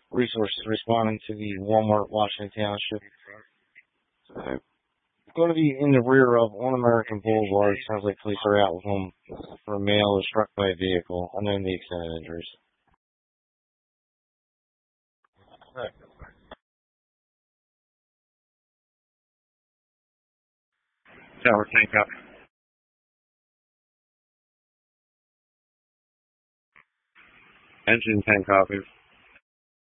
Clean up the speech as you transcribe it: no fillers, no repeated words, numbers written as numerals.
resources responding to the Walmart Washington Township. Going to be in the rear of On American Boulevard. Sounds like police are out with him for a male who was struck by a vehicle. Unknown the extent of injuries. Tower 10 copy. Engine 10 copies.